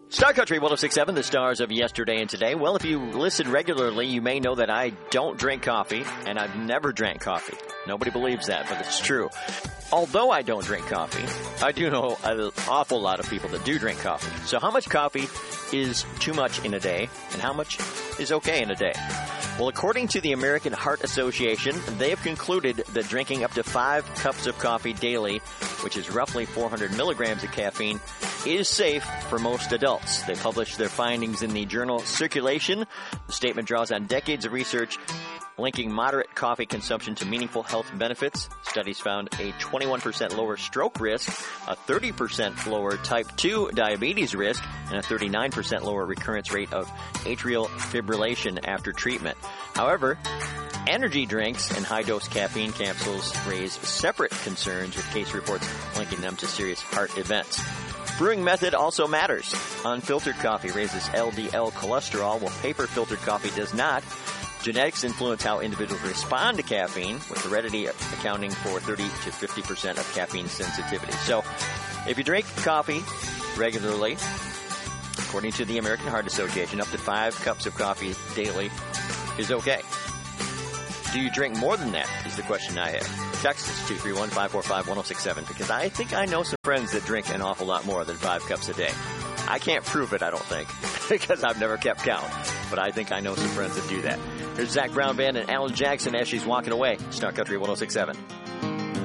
Star Country 106.7, the stars of yesterday and today. Well, if you listen regularly, you may know that I don't drink coffee, and I've never drank coffee. Nobody believes that, but it's true. Although I don't drink coffee, I do know an awful lot of people that do drink coffee. So how much coffee is too much in a day, and how much is okay in a day? Well, according to the American Heart Association, they have concluded that drinking up to 5 cups of coffee daily, which is roughly 400 milligrams of caffeine, is safe for most adults. They published their findings in the journal Circulation. The statement draws on decades of research linking moderate coffee consumption to meaningful health benefits. Studies found a 21% lower stroke risk, a 30% lower type 2 diabetes risk, and a 39% lower recurrence rate of atrial fibrillation after treatment. However, energy drinks and high-dose caffeine capsules raise separate concerns, with case reports linking them to serious heart events. Brewing method also matters. Unfiltered coffee raises LDL cholesterol, while paper-filtered coffee does not. Genetics influence how individuals respond to caffeine, with heredity accounting for 30 to 50% of caffeine sensitivity. So, if you drink coffee regularly, according to the American Heart Association, up to 5 cups of coffee daily is okay. Do you drink more than that is the question I have. Text us 231-545-1067, because I think I know some friends that drink an awful lot more than 5 cups a day. I can't prove it, I don't think, because I've never kept count. But I think I know some friends that do that. Here's Zach Brown Band and Alan Jackson as she's walking away. Star Country 106.7.